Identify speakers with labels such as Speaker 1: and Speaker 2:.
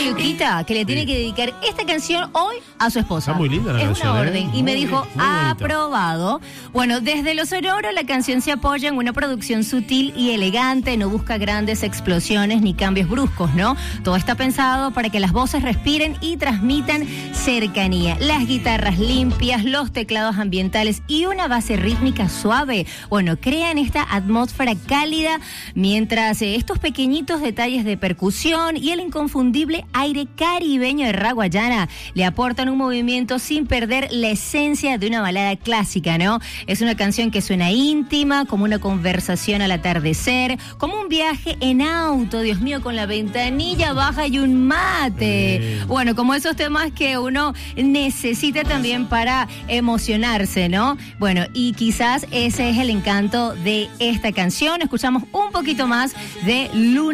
Speaker 1: Yuquita que le tiene que dedicar esta canción hoy a su esposa.
Speaker 2: Está muy linda la canción.
Speaker 1: Es una orden. Y me
Speaker 2: Muy
Speaker 1: dijo,
Speaker 2: bonita.
Speaker 1: aprobado. Bueno, desde lo sonoro la canción se apoya en una producción sutil y elegante, no busca grandes explosiones ni cambios bruscos, ¿no? Todo está pensado para que las voces respiren y transmitan cercanía. Las guitarras limpias, los teclados ambientales y una base rítmica suave, bueno, crean esta atmósfera cálida, mientras estos pequeñitos detalles de percusión y el inconfundible aire caribeño de Raguayana le aportan un movimiento sin perder la esencia de una balada clásica, ¿no? Es una canción que suena íntima, como una conversación al atardecer, como un viaje en auto, Dios mío, con la ventanilla baja y un mate. Bueno, como esos temas que uno necesita también para emocionarse, ¿no? Bueno, y quizás ese es el encanto de esta canción. Escuchamos un poquito más de Luna